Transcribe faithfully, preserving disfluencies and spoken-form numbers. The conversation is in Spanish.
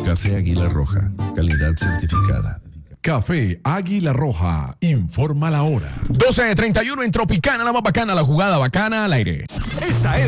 Café Águila Roja, calidad certificada. Café Águila Roja, informa la hora. doce treinta y uno en Tropicana, la más bacana, la jugada bacana al aire. Esta es